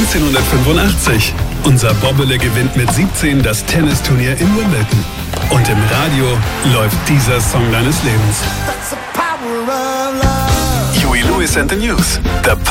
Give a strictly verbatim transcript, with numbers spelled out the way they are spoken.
neunzehnhundertfünfundachtzig. Unser Bobbele gewinnt mit siebzehn das Tennisturnier in Wimbledon. Und im Radio läuft dieser Song deines Lebens. Huey Lewis and the News. The